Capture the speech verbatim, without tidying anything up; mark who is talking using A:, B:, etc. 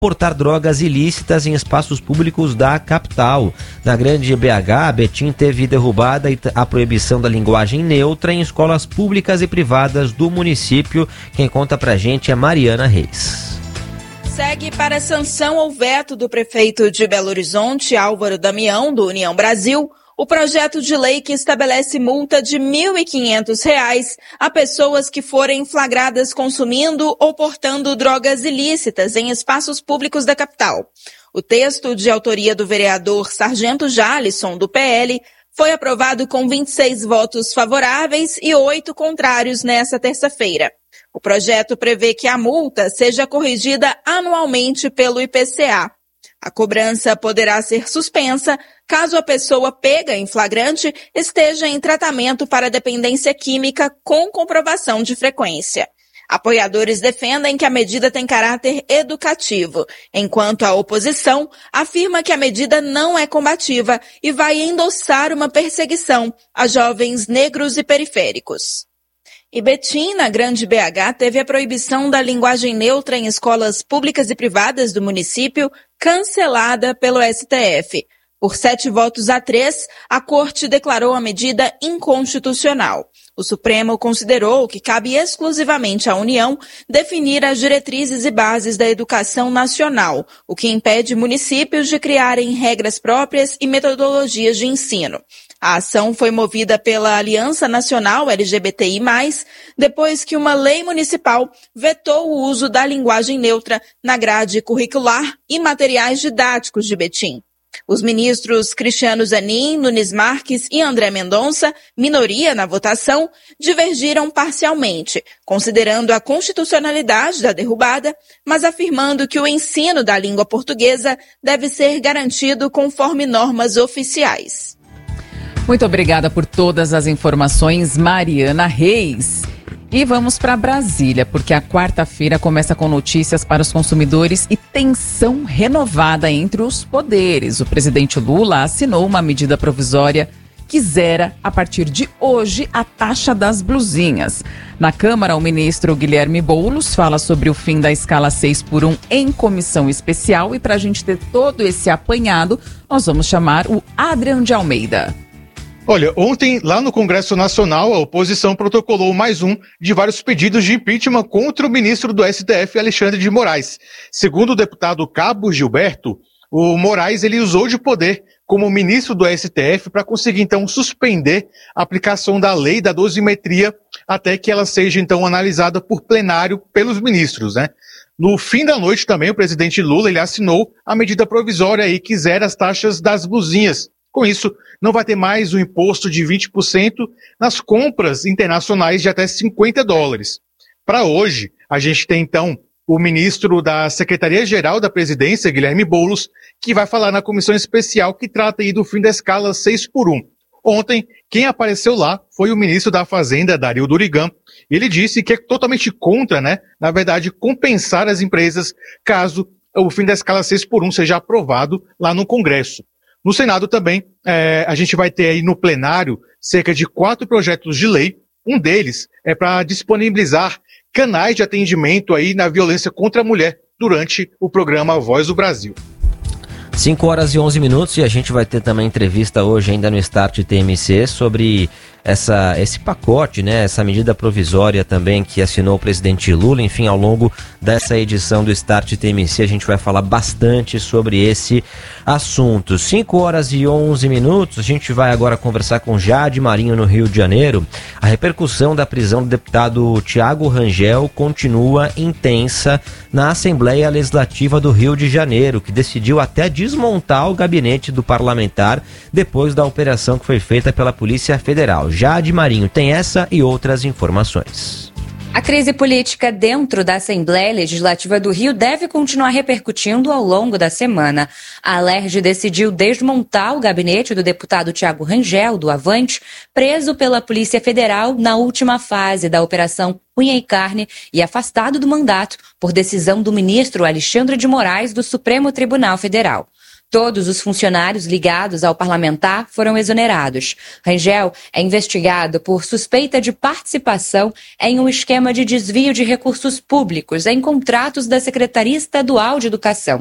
A: portar drogas ilícitas em espaços públicos da capital. Na Grande B H, Betim teve derrubada a proibição da linguagem neutra em escolas públicas e privadas do município. Quem conta pra gente é Mariana Reis.
B: Segue para sanção ou veto do prefeito de Belo Horizonte, Álvaro Damião, do União Brasil, o projeto de lei que estabelece multa de mil e quinhentos reais a pessoas que forem flagradas consumindo ou portando drogas ilícitas em espaços públicos da capital. O texto, de autoria do vereador Sargento Jalisson, do P L, foi aprovado com vinte e seis votos favoráveis e oito contrários nesta terça-feira. O projeto prevê que a multa seja corrigida anualmente pelo I P C A. A cobrança poderá ser suspensa caso a pessoa pega em flagrante esteja em tratamento para dependência química com comprovação de frequência. Apoiadores defendem que a medida tem caráter educativo, enquanto a oposição afirma que a medida não é combativa e vai endossar uma perseguição a jovens negros e periféricos. E Betim, na Grande B H, teve a proibição da linguagem neutra em escolas públicas e privadas do município cancelada pelo S T F. Por sete votos a três, a Corte declarou a medida inconstitucional. O Supremo considerou que cabe exclusivamente à União definir as diretrizes e bases da educação nacional, o que impede municípios de criarem regras próprias e metodologias de ensino. A ação foi movida pela Aliança Nacional L G B T I mais, depois que uma lei municipal vetou o uso da linguagem neutra na grade curricular e materiais didáticos de Betim. Os ministros Cristiano Zanin, Nunes Marques e André Mendonça, minoria na votação, divergiram parcialmente, considerando a constitucionalidade da derrubada, mas afirmando que o ensino da língua portuguesa deve ser garantido conforme normas oficiais.
C: Muito obrigada por todas as informações, Mariana Reis. E vamos para Brasília, porque a quarta-feira começa com notícias para os consumidores e tensão renovada entre os poderes. O presidente Lula assinou uma medida provisória que zera, a partir de hoje, a taxa das blusinhas. Na Câmara, o ministro Guilherme Boulos fala sobre o fim da escala seis por um em comissão especial. E para a gente ter todo esse apanhado, nós vamos chamar o Adriano de Almeida.
D: Olha, ontem, lá no Congresso Nacional, a oposição protocolou mais um de vários pedidos de impeachment contra o ministro do S T F, Alexandre de Moraes. Segundo o deputado Cabo Gilberto, o Moraes ele usou de poder como ministro do S T F para conseguir, então, suspender a aplicação da lei da dosimetria até que ela seja, então, analisada por plenário pelos ministros, né? No fim da noite também, o presidente Lula ele assinou a medida provisória aí que zera as taxas das blusinhas. Com isso, não vai ter mais o imposto de vinte por cento nas compras internacionais de até cinquenta dólares. Para hoje, a gente tem então o ministro da Secretaria-Geral da Presidência, Guilherme Boulos, que vai falar na comissão especial que trata aí do fim da escala seis por um. Ontem, quem apareceu lá foi o ministro da Fazenda, Dario Durigan. Ele disse que é totalmente contra, né, na verdade, compensar as empresas caso o fim da escala seis por um seja aprovado lá no Congresso. No Senado também, é, a gente vai ter aí no plenário cerca de quatro projetos de lei. Um deles é para disponibilizar canais de atendimento aí na violência contra a mulher durante o programa Voz do Brasil.
A: cinco horas e onze minutos e a gente vai ter também entrevista hoje ainda no Start T M C sobre essa, esse pacote, né, essa medida provisória também que assinou o presidente Lula. Enfim, ao longo dessa edição do Start T M C a gente vai falar bastante sobre esse assunto. cinco horas e onze minutos, a gente vai agora conversar com Jade Marinho no Rio de Janeiro. A repercussão da prisão do deputado Thiago Rangel continua intensa na Assembleia Legislativa do Rio de Janeiro, que decidiu até desmontar o gabinete do parlamentar depois da operação que foi feita pela Polícia Federal. Jade Marinho tem essa e outras informações.
E: A crise política dentro da Assembleia Legislativa do Rio deve continuar repercutindo ao longo da semana. A Alerj decidiu desmontar o gabinete do deputado Thiago Rangel, do Avante, preso pela Polícia Federal na última fase da Operação Unha e Carne e afastado do mandato por decisão do ministro Alexandre de Moraes do Supremo Tribunal Federal. Todos os funcionários ligados ao parlamentar foram exonerados. Rangel é investigado por suspeita de participação em um esquema de desvio de recursos públicos em contratos da Secretaria Estadual de Educação.